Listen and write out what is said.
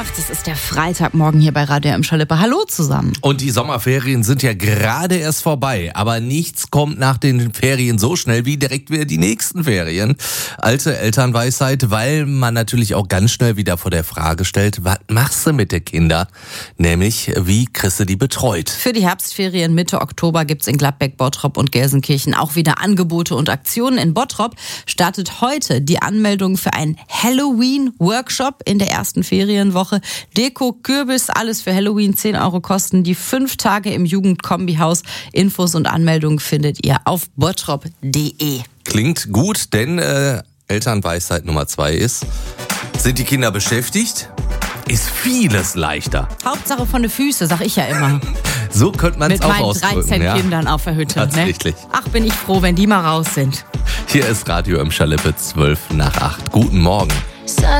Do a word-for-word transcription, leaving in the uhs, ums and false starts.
acht, es ist der Freitagmorgen hier bei Radio M. Schalippe. Hallo zusammen. Und die Sommerferien sind ja gerade erst vorbei, aber nichts kommt nach den Ferien so schnell wie direkt wieder die nächsten Ferien. Alte Elternweisheit, weil man natürlich auch ganz schnell wieder vor der Frage stellt, was machst du mit den Kindern? Nämlich, wie kriegst du die betreut? Für die Herbstferien Mitte Oktober gibt's in Gladbeck, Bottrop und Gelsenkirchen auch wieder Angebote und Aktionen. In Bottrop startet heute die Anmeldung für einen Halloween-Workshop in der ersten Ferienwoche. Deko, Kürbis, alles für Halloween, zehn Euro kosten die fünf Tage im Jugendkombihaus. Infos und Anmeldungen findet ihr auf bottrop punkt de. Klingt gut, denn äh, Elternweisheit Nummer zwei ist, sind die Kinder beschäftigt? Ist vieles leichter. Hauptsache von den Füßen, sag ich ja immer. So könnte man es auch ausdrücken. Mit meinen dreizehn ja. Kindern auf der Hütte. Tatsächlich. Ne? Ach, bin ich froh, wenn die mal raus sind. Hier ist Radio M. Schalippe, zwölf nach acht. Guten Morgen.